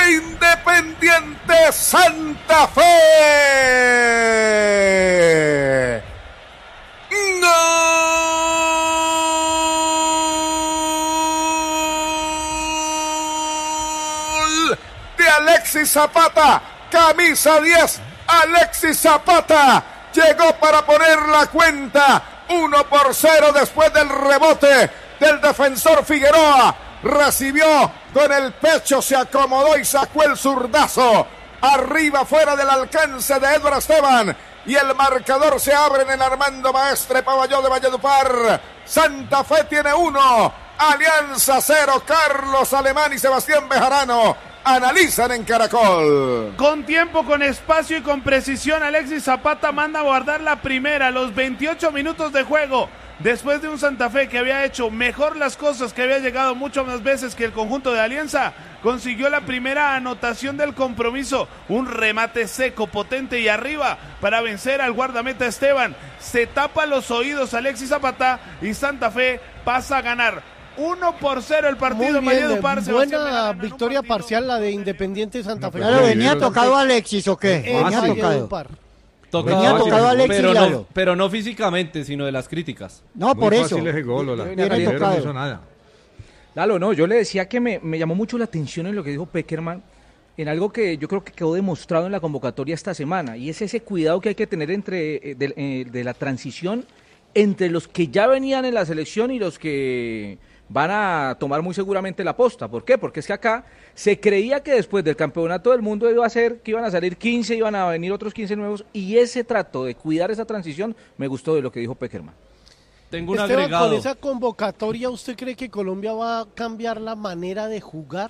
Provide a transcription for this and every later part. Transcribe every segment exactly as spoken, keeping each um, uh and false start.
Independiente Santa Fe. ¡Gol! De Alexis Zapata, camisa diez, Alexis Zapata llegó para poner la cuenta, uno por cero después del rebote del defensor Figueroa, recibió con el pecho, se acomodó y sacó el zurdazo, arriba fuera del alcance de Edward Esteban, y el marcador se abre en el Armando Maestre Pavalló de Valledupar. Santa Fe tiene uno, Alianza cero. Carlos Alemán y Sebastián Bejarano analizan en Caracol. Con tiempo, con espacio y con precisión, Alexis Zapata manda a guardar la primera, los veintiocho minutos de juego. Después de un Santa Fe que había hecho mejor las cosas, que había llegado muchas más veces que el conjunto de Alianza, consiguió la primera anotación del compromiso, un remate seco, potente y arriba para vencer al guardameta Esteban. Se tapa los oídos Alexis Zapata y Santa Fe pasa a ganar uno por cero el partido. Muy bien, Valledupar, buena victoria parcial la de Independiente Santa Fe. Claro, ¿venía tocado Alexis o qué? Eh, Venía sí, tocado. Tocado, Venía tocado Alexis, pero, claro. no, pero no físicamente, sino de las críticas. No, por Muy eso. fácil ese gol, Ola. Viene Ayer tocado. no hizo nada. Lalo, no, yo le decía que me, me llamó mucho la atención en lo que dijo Peckerman, en algo que yo creo que quedó demostrado en la convocatoria esta semana, y es ese cuidado que hay que tener entre eh, de, eh, de la transición entre los que ya venían en la selección y los que van a tomar muy seguramente la posta. ¿Por qué? Porque es que acá se creía que después del campeonato del mundo iba a ser, que iban a salir quince, iban a venir otros quince nuevos, y ese trato de cuidar esa transición me gustó de lo que dijo Peckerman. Tengo un Esteban, agregado. con esa convocatoria, ¿usted cree que Colombia va a cambiar la manera de jugar?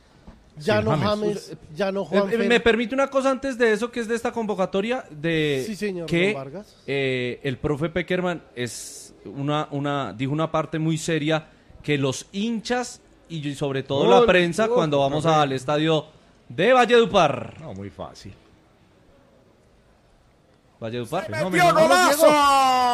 Ya Sí, no James. James, ya no Eh, Juan eh, Fer. me permite una cosa antes de eso, que es de esta convocatoria, de Sí, señor, que don Vargas. eh, el profe Peckerman es una, una, dijo una parte muy seria, que los hinchas y sobre todo Gol, la prensa, gol, cuando vamos profe. al estadio de Valledupar. No, muy fácil. Valledupar. ¡Metió golazo!